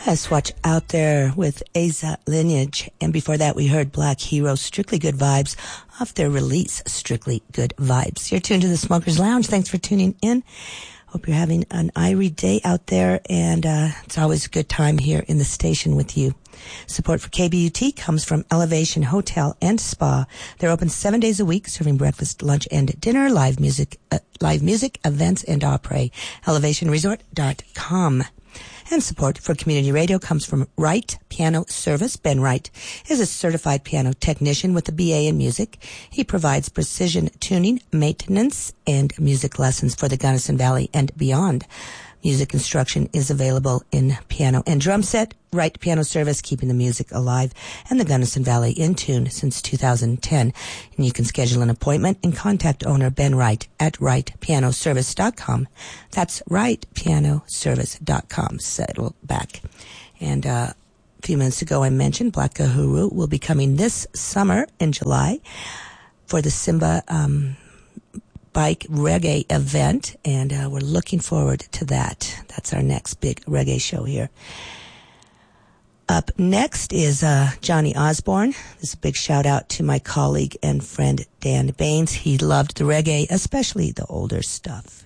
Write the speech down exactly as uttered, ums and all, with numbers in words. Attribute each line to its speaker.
Speaker 1: Yes, watch out there with Asa Lineage. And before that, we heard Black Hero, Strictly Good Vibes, off their release, Strictly Good Vibes. You're tuned to the Smokers Lounge. Thanks for tuning in. Hope you're having an Irie day out there, and uh, it's always a good time here in the station with you. Support for K B U T comes from Elevation Hotel and Spa. They're open seven days a week, serving breakfast, lunch, and dinner, live music, uh, live music, events, and opera. elevation resort dot com. And support for community radio comes from Wright Piano Service. Ben Wright is a certified piano technician with a B A in music. He provides precision tuning, maintenance, and music lessons for the Gunnison Valley and beyond. Music instruction is available in piano and drum set. Wright Piano Service, keeping the music alive and the Gunnison Valley in tune since two thousand ten. And you can schedule an appointment and contact owner Ben Wright at wright piano service dot com. That's wright piano service dot com. Settle back. And uh, a few minutes ago I mentioned Black Kahuru will be coming this summer in July for the Simba um Bike Reggae event, and uh, we're looking forward to that. That's our next big reggae show here. Up next is uh, Johnny Osborne. This is a big shout out to my colleague and friend Dan Baines. He loved the reggae, especially the older stuff.